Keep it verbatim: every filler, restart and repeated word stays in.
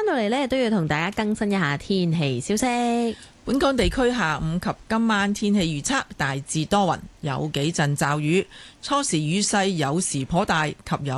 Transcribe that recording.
到嚟呢，都要同大家更新一下天氣消息。 本港地區下午及今晚天氣預測大致多雲，有幾陣驟雨，初時雨勢有時頗大，及有